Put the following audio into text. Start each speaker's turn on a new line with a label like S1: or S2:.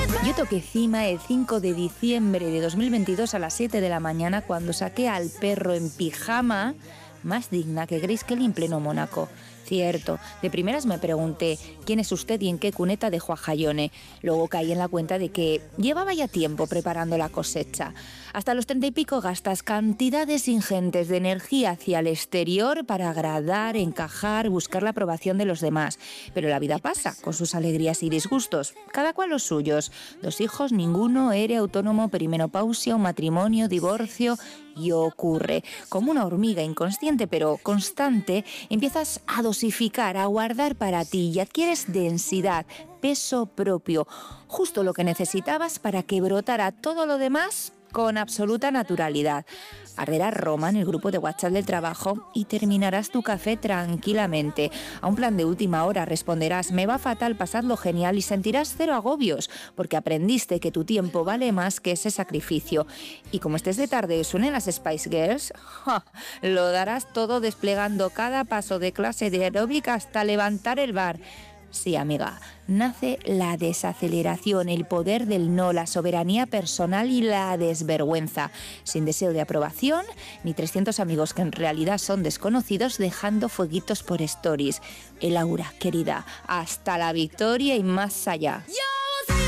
S1: Yo toqué cima el 5 de diciembre de 2022 a las 7 de la mañana cuando saqué al perro en pijama, más digna que Grace Kelly en pleno Mónaco. Cierto, de primeras me pregunté quién es usted y en qué cuneta dejó a Jayone. Luego caí en la cuenta de que llevaba ya tiempo preparando la cosecha. Hasta los 30 y pico gastas cantidades ingentes de energía hacia el exterior para agradar, encajar, buscar la aprobación de los demás. Pero la vida pasa, con sus alegrías y disgustos, cada cual los suyos. 2 hijos, ninguno, ERE, autónomo, perimenopausia, un matrimonio, divorcio... Y ocurre, como una hormiga inconsciente pero constante, empiezas a dosificar, a guardar para ti y adquieres densidad, peso propio, justo lo que necesitabas para que brotara todo lo demás con absoluta naturalidad. Arderás Roma en el grupo de WhatsApp del trabajo y terminarás tu café tranquilamente. A un plan de última hora responderás: me va fatal, pasadlo genial, y sentirás cero agobios, porque aprendiste que tu tiempo vale más que ese sacrificio. Y como estés de tarde y suenen las Spice Girls, lo darás todo desplegando cada paso de clase de aeróbica hasta levantar el bar. Sí, amiga, nace la desaceleración, el poder del no, la soberanía personal y la desvergüenza, sin deseo de aprobación, ni 300 amigos que en realidad son desconocidos dejando fueguitos por stories. El aura, querida, hasta la victoria y más allá.